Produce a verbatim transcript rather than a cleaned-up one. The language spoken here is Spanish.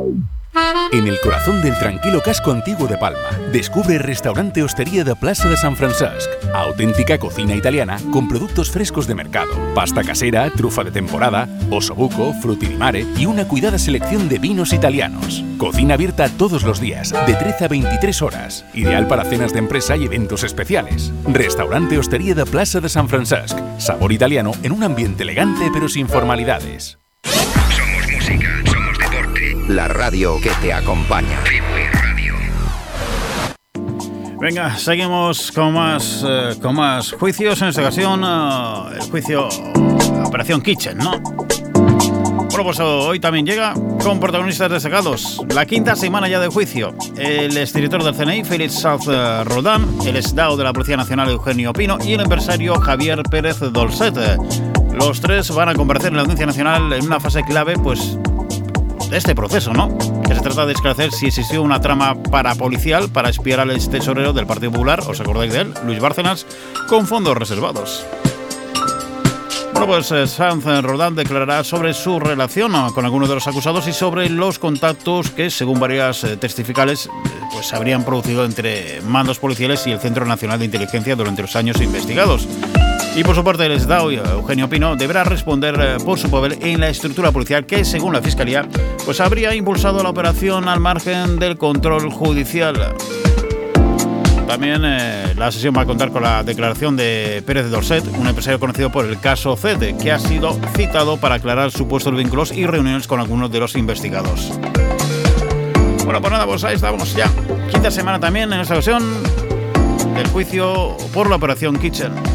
En el corazón del tranquilo casco antiguo de Palma, descubre el restaurante Hostería de Plaza de San Francesc. Auténtica cocina italiana con productos frescos de mercado, pasta casera, trufa de temporada, osobuco, frutti di mare y una cuidada selección de vinos italianos. Cocina abierta todos los días, de trece a veintitrés horas. Ideal para cenas de empresa y eventos especiales. Restaurante Hostería de Plaza de San Francesc. Sabor italiano en un ambiente elegante pero sin formalidades. Somos música, somos deporte. La radio que te acompaña. Freeway Radio. Venga, seguimos con más, eh, con más juicios. En esta ocasión, eh, el juicio Operación Kitchen, ¿no? Bueno, pues hoy también llega con protagonistas destacados. La quinta semana ya de juicio. El exdirector del C N I, Félix Sanz Roldán, el exdao de la Policía Nacional, Eugenio Pino, y el empresario Javier Pérez Dolcet. Los tres van a comparecer en la Audiencia Nacional en una fase clave, pues, de este proceso, ¿no? Que se trata de esclarecer si existió una trama parapolicial para espiar al ex tesorero del Partido Popular, ¿os acordáis de él?, Luis Bárcenas, con fondos reservados. Bueno, pues eh, Sanz Roldán declarará sobre su relación con algunos de los acusados y sobre los contactos que, según varias eh, testificales, eh, pues se habrían producido entre mandos policiales y el Centro Nacional de Inteligencia durante los años investigados. Y por su parte, el exdao, Eugenio Pino, deberá responder eh, por su papel en la estructura policial que, según la Fiscalía, pues habría impulsado la operación al margen del control judicial. También eh, la sesión va a contar con la declaración de Pérez Dolcet, un empresario conocido por el caso C E T E, que ha sido citado para aclarar supuestos vínculos y reuniones con algunos de los investigados. Bueno, pues nada, pues ahí estamos ya. Quinta semana también, en esta ocasión, del juicio por la Operación Kitchen.